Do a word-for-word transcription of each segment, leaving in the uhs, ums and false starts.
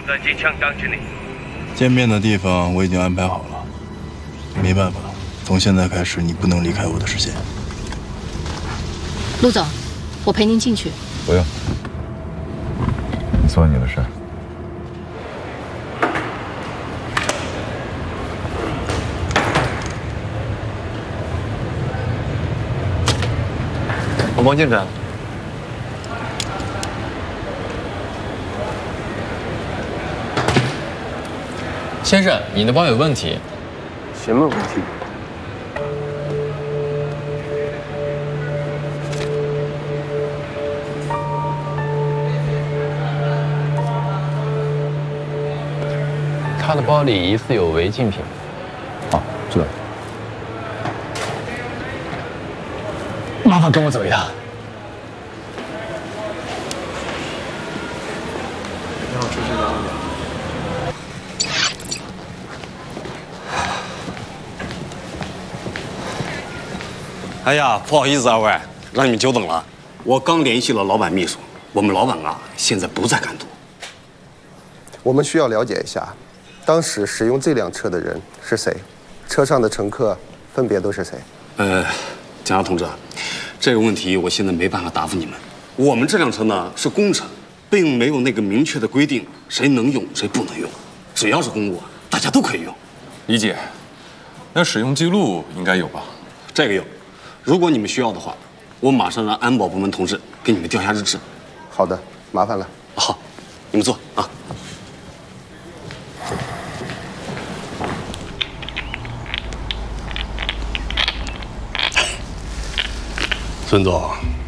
我在机枪当着你。 见面的地方我已经安排好了，没办法，从现在开始你不能离开我的视线。 陆总，我陪您进去。 不用，你做你的事。 我帮进展。先生，你的包有问题。 什么问题？ 他的包里疑似有违禁品。 好，知道。 麻烦跟我走一趟。 你好，出去聊一聊。 哎呀，不好意思，二位，让你们久等了。我刚联系了老板秘书，我们老板啊，现在不在甘肃。 我们需要了解一下，当时使用这辆车的人是谁？车上的乘客分别都是谁？ 呃，检察同志，这个问题我现在没办法答复你们。我们这辆车呢是工程，并没有那个明确的规定，谁能用谁不能用。只要是公务，大家都可以用。 理解。那使用记录应该有吧？ 这个有。如果你们需要的话，我马上让安保部门同志给你们调下日志。 好的，麻烦了。 好，你们坐啊。 孙总，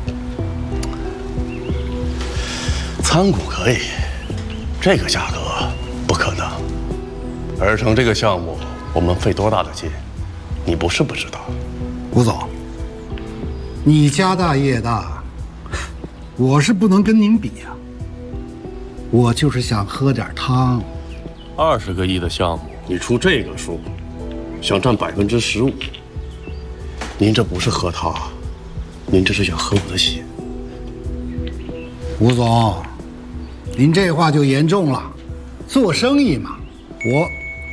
参股可以，这个价格不可能。而成这个项目，我们费多大的劲，你不是不知道。 吴总，你家大业大，我是不能跟您比呀。我就是想喝点汤。 二十个亿的项目，你出这个数，想占百分之十五，您这不是喝汤。您这是想喝我的血， 吴总，您这话就严重了。做生意嘛，我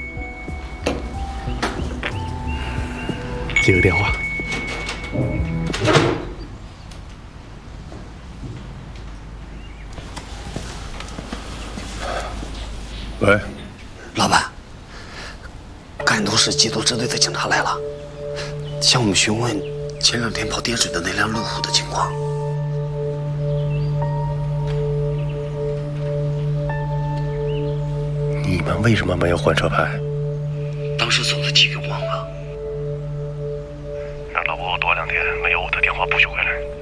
接个电话。喂， 老板，甘东市缉毒支队的警察来了，向我们询问前两天跑跌水的那辆路虎的情况。 你们为什么没有换车牌？ 当时手机寄给忘了。 让老婆多两天没有我的电话不许回来。